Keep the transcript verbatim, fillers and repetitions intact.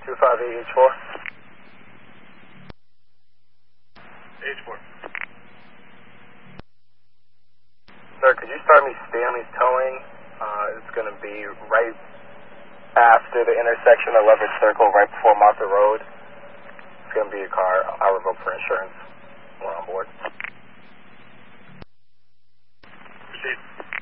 two five eight H four. H four. Sir, could you start me Stanley's towing? Uh, it's going to be right after the intersection of Leverage Circle, right before Martha Road. It's going to be a car. I'll revoke for insurance. We're on board. Proceed.